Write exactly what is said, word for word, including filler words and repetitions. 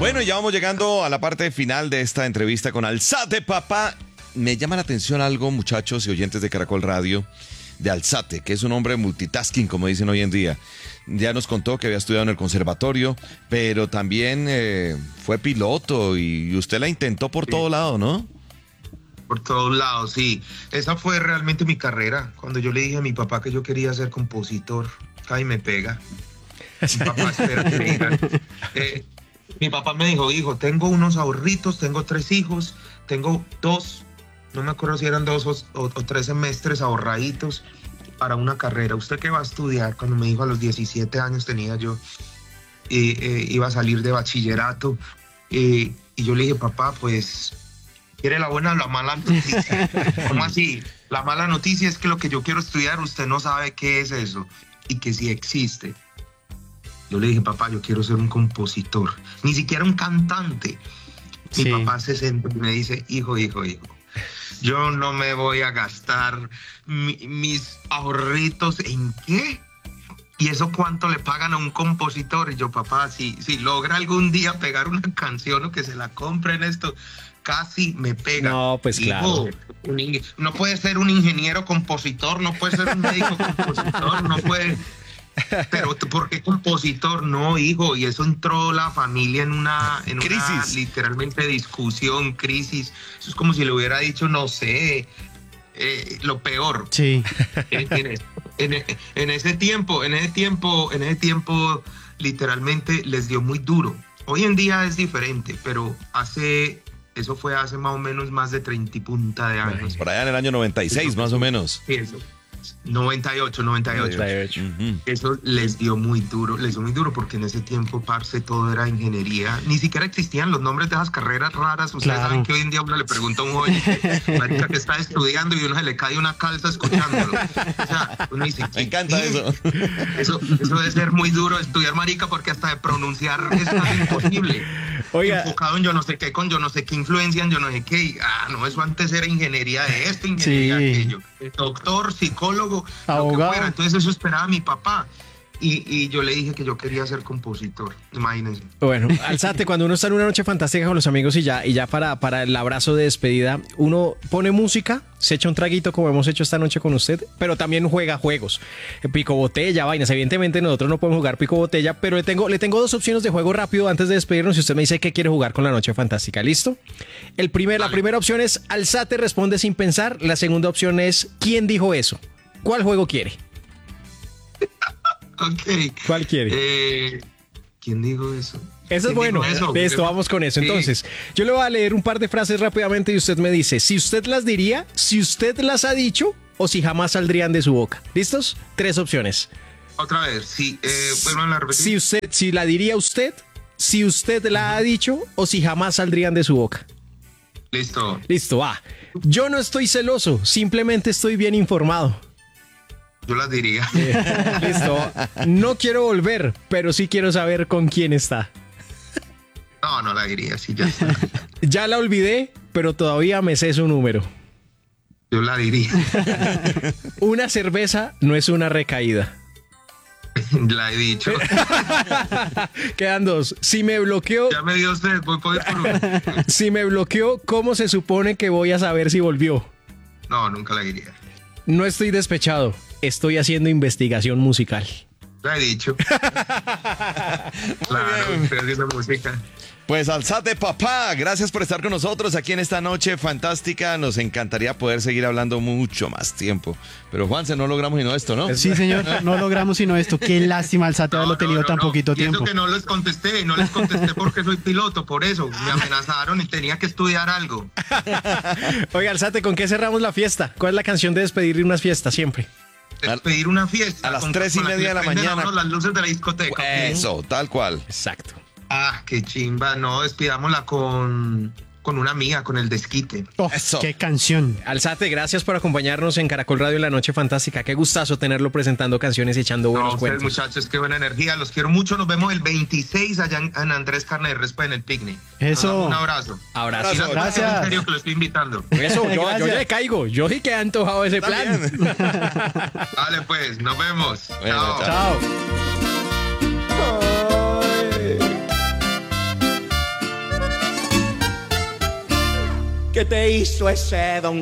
Bueno, ya vamos llegando a la parte final de esta entrevista con Alzate Papá. Me llama la atención algo, muchachos y oyentes de Caracol Radio, de Alzate, que es un hombre multitasking, como dicen hoy en día. Ya nos contó que había estudiado en el conservatorio, pero también eh, fue piloto y usted la intentó por sí. todo lado, ¿no? Por todos lados, sí. Esa fue realmente mi carrera. Cuando yo le dije a mi papá que yo quería ser compositor, ay, me pega. Mi papá espera que me digan. Eh, mi papá me dijo, hijo, tengo unos ahorritos, tengo tres hijos, tengo dos, no me acuerdo si eran dos o, o, o tres semestres ahorraditos para una carrera. ¿Usted qué va a estudiar? Cuando me dijo a los diecisiete años tenía yo, y, eh, iba a salir de bachillerato. Y, y yo le dije, papá, pues, ¿quiere la buena o la mala noticia? ¿Cómo así? La mala noticia es que lo que yo quiero estudiar, usted no sabe qué es eso y que sí existe. Yo le dije, papá, yo quiero ser un compositor, ni siquiera un cantante. Mi sí. papá se sentó y me dice, hijo, hijo, hijo, yo no me voy a gastar mi, mis ahorritos en qué. ¿Y eso cuánto le pagan a un compositor? Y yo, papá, si, si logra algún día pegar una canción o que se la compren esto, casi me pega. No, pues hijo, claro. Un, no puede ser un ingeniero compositor, no puede ser un médico compositor, no puede... Pero ¿por qué compositor? No, hijo, y eso entró la familia en una, en crisis. Una literalmente discusión, crisis. Eso es como si le hubiera dicho, no sé, eh, lo peor. Sí. En, en, en, en ese tiempo, en ese tiempo, en ese tiempo, literalmente les dio muy duro. Hoy en día es diferente, pero hace, eso fue hace más o menos más de treinta y punta de años. Por allá en el año noventa y seis, eso, más o menos. Sí, eso. noventa y ocho, noventa y ocho. noventa y ocho. Uh-huh. Eso les dio muy duro, les dio muy duro porque en ese tiempo, parce, todo era ingeniería. Ni siquiera existían los nombres de esas carreras raras. Ustedes claro. saben que hoy en día uno le pregunta a un joven, marica, que está estudiando y uno se le cae una calza escuchándolo. O sea, uno dice, me encanta ¿qué? eso. eso. Eso debe ser muy duro estudiar, marica, porque hasta de pronunciar es tan imposible. Oiga. Enfocado en yo no sé qué, con yo no sé qué influencia, en yo no sé qué. Ah, no, eso antes era ingeniería de esto, ingeniería de sí. aquello. Doctor, psicólogo, abogado. Lo que fuera. Entonces eso esperaba mi papá. Y, y yo le dije que yo quería ser compositor, imagínense. Bueno, Alzate, cuando uno está en una noche fantástica con los amigos y ya, y ya para, para el abrazo de despedida, uno pone música, se echa un traguito como hemos hecho esta noche con usted, pero también juega juegos, pico botella, vainas. Evidentemente nosotros no podemos jugar pico botella, pero le tengo, le tengo dos opciones de juego rápido antes de despedirnos y usted me dice qué quiere jugar con la noche fantástica. ¿Listo? El primer, la primera opción es Alzate responde sin pensar, la segunda opción es ¿quién dijo eso? ¿Cuál juego quiere? Ok. ¿Cuál quiere? Eh, ¿Quién dijo eso? Eso es bueno. Eso? Listo, vamos con eso. Sí. Entonces, yo le voy a leer un par de frases rápidamente y usted me dice si usted las diría, si usted las ha dicho o si jamás saldrían de su boca. ¿Listos? Tres opciones. Otra vez, sí. Eh, bueno, la repetir. Si usted, si la diría usted, si usted la uh-huh. ha dicho o si jamás saldrían de su boca. Listo. Listo, va. Yo no estoy celoso, simplemente estoy bien informado. Yo las diría. Eh, listo. No quiero volver, pero sí quiero saber con quién está. No, no la diría, sí, ya está. Ya la olvidé, pero todavía me sé su número. Yo la diría. Una cerveza no es una recaída. La he dicho. Quedan dos. Si me bloqueó... Ya me dio sed, voy por uno. Si me bloqueó, ¿cómo se supone que voy a saber si volvió? No, nunca la diría. No estoy despechado. Estoy haciendo investigación musical. La he dicho. Claro, estoy haciendo música. Pues Alzate Papá, gracias por estar con nosotros aquí en esta noche fantástica. Nos encantaría poder seguir hablando mucho más tiempo. Pero Juanse, no logramos sino esto, ¿no? Sí, señor, no logramos sino esto. Qué lástima, Alzate, haberlo no, tenido no, tan no. poquito y tiempo. Eso que no les contesté, no les contesté porque soy piloto, por eso. Me amenazaron y tenía que estudiar algo. Oiga, Alzate, ¿con qué cerramos la fiesta? ¿Cuál es la canción de despedir una fiesta siempre? Despedir una fiesta. A las tres y media de la mañana. Las luces de la discoteca. Eso, tal cual. Exacto. Ah, qué chimba. No, despidámosla con, con una amiga, con el desquite. Oh, Eso. Qué canción. Alzate, gracias por acompañarnos en Caracol Radio en la Noche Fantástica. Qué gustazo tenerlo presentando canciones y echando buenos no, cuentos. Ustedes, muchachos, qué buena energía. Los quiero mucho. Nos vemos el veintiséis allá en, en Andrés Carne de Respa en el picnic. Eso. Un abrazo. Abrazo. Y no, gracias. En serio que lo estoy invitando. Eso, yo, yo ya le caigo. Yo sí que he antojado ese plan. Vale, pues, nos vemos. Bueno, chao. Chao. que te hizo ese don